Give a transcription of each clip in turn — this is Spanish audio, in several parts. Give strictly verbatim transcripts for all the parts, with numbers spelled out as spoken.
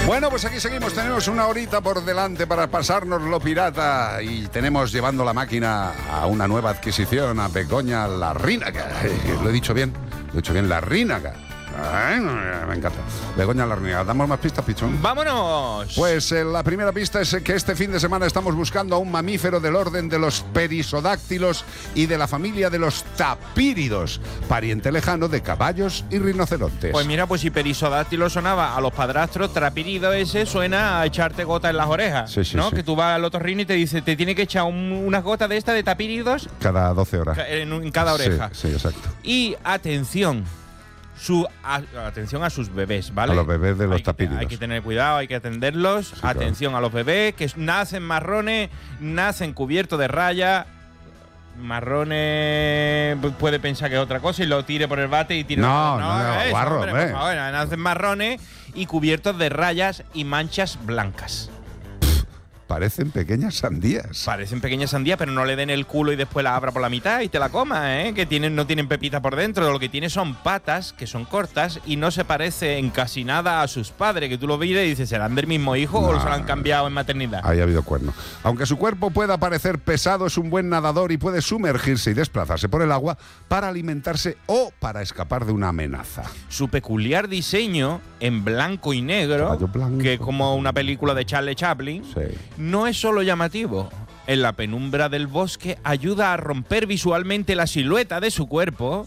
Bueno, pues aquí seguimos, tenemos una horita por delante para pasarnos lo pirata y tenemos llevando la máquina a una nueva adquisición, a Begoña Larrínaga. ¿Lo he dicho bien? Lo he dicho bien, Larrínaga. Ay, me encanta. Begoña Larrínaga. ¿Damos más pistas, Pichón? ¡Vámonos! Pues eh, la primera pista es que este fin de semana estamos buscando a un mamífero del orden de los perisodáctilos y de la familia de los tapíridos, pariente lejano de caballos y rinocerontes. Pues mira, pues si perisodáctilo sonaba a los padrastros, trapírido ese suena a echarte gotas en las orejas, sí, sí, ¿no? sí. Que tú vas al otorrino y te dice, te tiene que echar un, unas gotas de esta de tapíridos Cada doce horas. en, en cada oreja. Sí, sí, exacto. Y atención, su a, atención a sus bebés, ¿vale? A los bebés de los hay que, tapíridos. hay que tener cuidado, hay que atenderlos. Sí, atención claro. a los bebés que nacen marrones, nacen cubiertos de raya. Marrones puede pensar que es otra cosa y lo tire por el bate y tire. No, no, haga no, eso, guarro, hombre, hombre. por favor, nacen marrones y cubiertos de rayas y manchas blancas. Parecen pequeñas sandías. Parecen pequeñas sandías, pero no le den el culo y después la abra por la mitad y te la comas, ¿eh? Que tienen, no tienen pepita por dentro. Lo que tiene son patas, que son cortas, y no se parece en casi nada a sus padres, que tú lo ves y dices, ¿serán del mismo hijo No, o se lo han cambiado en maternidad? Ahí ha habido cuerno. Aunque su cuerpo pueda parecer pesado, es un buen nadador y puede sumergirse y desplazarse por el agua para alimentarse o para escapar de una amenaza. Su peculiar diseño en blanco y negro, Caballo blanco. que es como una película de Charlie Chaplin, Sí. no es solo llamativo. En la penumbra del bosque ayuda a romper visualmente la silueta de su cuerpo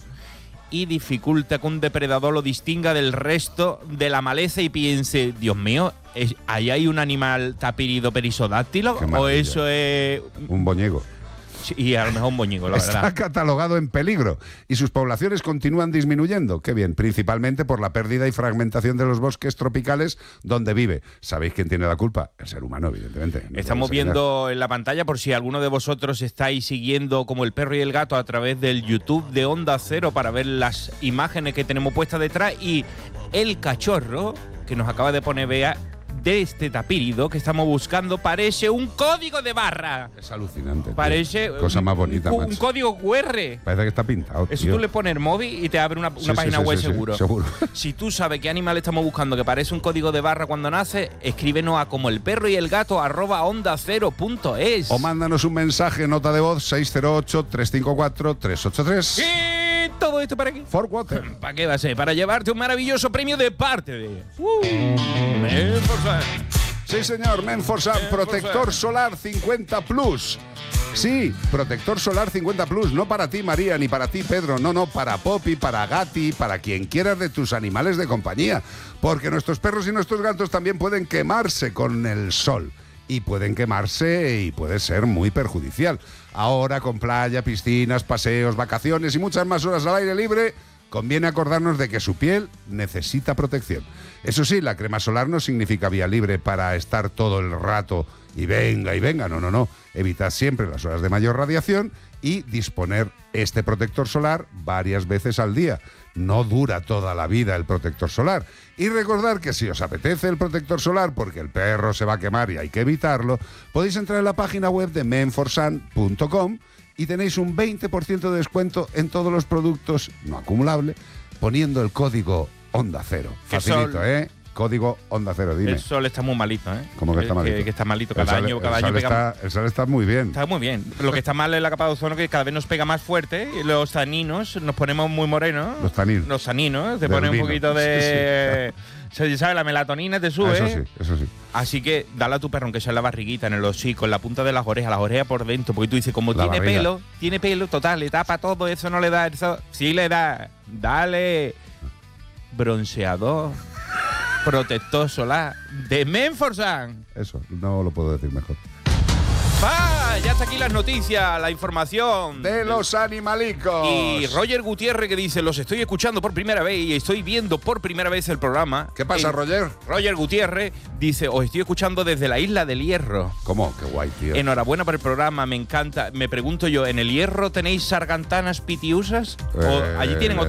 y dificulta que un depredador lo distinga del resto de la maleza y piense, Dios mío, ¿es- ¿ahí hay un animal tapírido perisodáctilo? Qué ¿O maravilla. eso es...? Un boñego. Sí, y a lo mejor un boñigo, la Está verdad. catalogado en peligro y sus poblaciones continúan disminuyendo. Qué bien, principalmente por la pérdida y fragmentación de los bosques tropicales donde vive. ¿Sabéis quién tiene la culpa? El ser humano, evidentemente. No Estamos podéis engañar. viendo en la pantalla, por si alguno de vosotros estáis siguiendo como el perro y el gato a través del YouTube de Onda Cero para ver las imágenes que tenemos puestas detrás, y el cachorro que nos acaba de poner Bea de este tapírido que estamos buscando parece un código de barra. Es alucinante. tío. Parece Cosa un- más bonita, un, un macho. código cu erre. Parece que está pintado. Eso tío. tú le pones el móvil y te abre una, una Sí, sí, página sí, web sí, sí, seguro. seguro. Si tú sabes qué animal estamos buscando que parece un código de barra cuando nace, escríbenos a como el perro y el gato arroba onda cero punto es. O mándanos un mensaje, nota de voz, seis cero ocho, tres cinco cuatro, tres ocho tres. Y todo esto para qué. For Water. ¿Para qué va a ser? Para llevarte un maravilloso premio de parte de uh, Menforsan. Sí, señor, Menforsan, Menforsan. protector solar cincuenta plus. Sí, protector solar cincuenta plus, no para ti, María, ni para ti, Pedro, no, no, para Poppy, para Gatti, para quien quieras de tus animales de compañía. Porque nuestros perros y nuestros gatos también pueden quemarse con el sol. Y pueden quemarse y puede ser muy perjudicial. Ahora, con playa, piscinas, paseos, vacaciones y muchas más horas al aire libre, conviene acordarnos de que su piel necesita protección. Eso sí, la crema solar no significa vía libre para estar todo el rato y venga y venga. No, no, no. Evitad siempre las horas de mayor radiación y disponer este protector solar varias veces al día. No dura toda la vida el protector solar. Y recordar que si os apetece el protector solar porque el perro se va a quemar y hay que evitarlo, podéis entrar en la página web de menforsan punto com y tenéis un veinte por ciento de descuento en todos los productos no acumulable poniendo el código Onda Cero. Que Facilito, sol- ¿eh? Código Onda Cero, dime. El sol está muy malito, ¿eh? ¿Cómo que está malito? Que, que está malito. El Cada sol- año, cada el año sol pega. está, el sol está muy bien. Está muy bien. Lo que está mal es la capa de ozono, que cada vez nos pega más fuerte y los taninos nos ponemos muy morenos. Los taninos. Los taninos. Te Del pone un vino. poquito de. Se sabe, la melatonina te sube. Eso sí, eso sí. Así que dale a tu perro, aunque sea en la barriguita, en el hocico, en la punta de las orejas, las orejas por dentro, porque tú dices, como La tiene barriga. pelo, tiene pelo, total, le tapa todo, eso no le da, eso sí le da. Dale bronceador, protector solar de Menforsan. Eso, no lo puedo decir mejor. ¡Va! Ya está aquí las noticias, la información. De los animalicos. Y Roger Gutiérrez, que dice, los estoy escuchando por primera vez y estoy viendo por primera vez el programa. ¿Qué pasa, Eh, Roger? Roger Gutiérrez dice, os estoy escuchando desde la Isla del Hierro. ¿Cómo? Qué guay, tío. Enhorabuena por el programa, me encanta. Me pregunto yo, ¿en el Hierro tenéis sargantanas pitiusas? ¿O Eh, allí tienen